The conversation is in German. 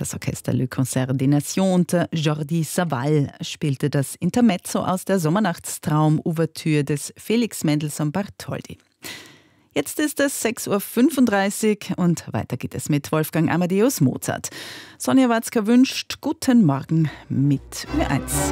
Das Orchester Le Concert des Nations unter Jordi Savall spielte das Intermezzo aus der Sommernachtstraum-Ouvertüre des Felix Mendelssohn Bartholdy. Jetzt ist es 6.35 Uhr und weiter geht es mit Wolfgang Amadeus Mozart. Sonja Watzka wünscht guten Morgen mit Ö1.